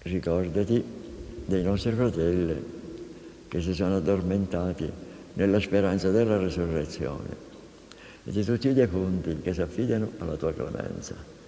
ricordati dei nostri fratelli che si sono addormentati nella speranza della resurrezione e di tutti i defunti che si affidano alla tua clemenza.